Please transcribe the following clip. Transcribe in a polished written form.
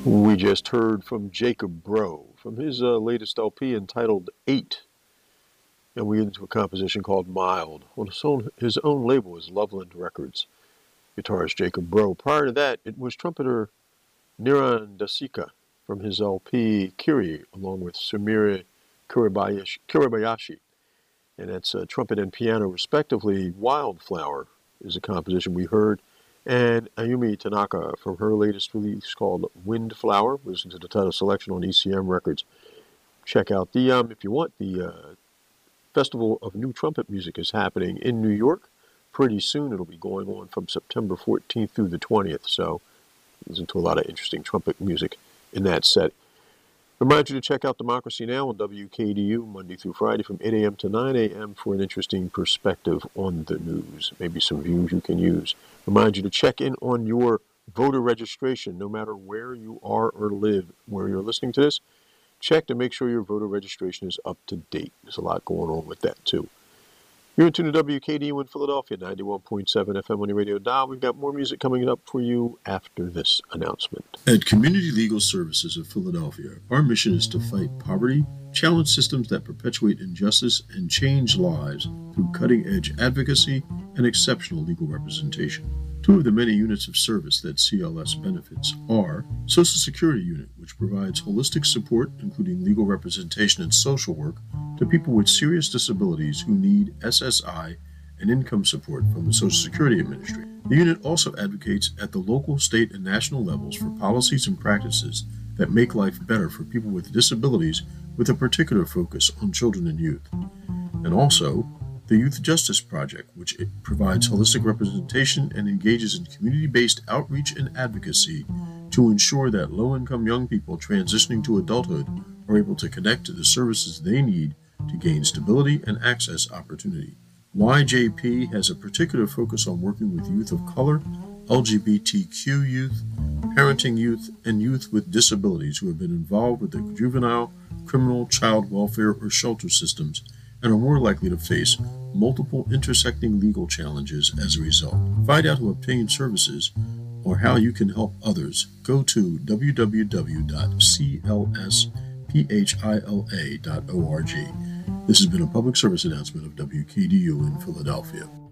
We just heard from Jacob Bro from his latest LP entitled Eight, and we get into a composition called Mild on his own label is Loveland Records. Guitarist Jacob Bro. Prior to that, it was trumpeter Niran Dasika from his LP Kiri, along with Sumire Kiribayashi, and that's trumpet and piano respectively. Wildflower is a composition we heard, and Ayumi Tanaka from her latest release called Windflower. Listen to the title selection on ECM Records. Check out if you want, the Festival of New Trumpet Music is happening in New York pretty soon. It'll be going on from September 14th through the 20th, so listen to a lot of interesting trumpet music in that set. Remind you to check out Democracy Now! On WKDU Monday through Friday from 8 a.m. to 9 a.m. for an interesting perspective on the news, maybe some views you can use. Remind you to check in on your voter registration, no matter where you are or live, where you're listening to this. Check to make sure your voter registration is up to date. There's a lot going on with that, too. You're in tune to WKDU in Philadelphia, 91.7 FM on your radio dial. We've got more music coming up for you after this announcement. At Community Legal Services of Philadelphia, our mission is to fight poverty, challenge systems that perpetuate injustice, and change lives through cutting-edge advocacy and exceptional legal representation. Two of the many units of service that CLS benefits are Social Security Unit, which provides holistic support, including legal representation and social work, to people with serious disabilities who need SSI and income support from the Social Security Administration. The unit also advocates at the local, state, and national levels for policies and practices that make life better for people with disabilities, with a particular focus on children and youth. And also, the Youth Justice Project, which provides holistic representation and engages in community-based outreach and advocacy to ensure that low-income young people transitioning to adulthood are able to connect to the services they need to gain stability and access opportunity. YJP has a particular focus on working with youth of color, LGBTQ youth, parenting youth, and youth with disabilities who have been involved with the juvenile, criminal, child welfare, or shelter systems and are more likely to face multiple intersecting legal challenges as a result. To find out how to obtain services or how you can help others, go to www.clsphila.org. This has been a public service announcement of WKDU in Philadelphia.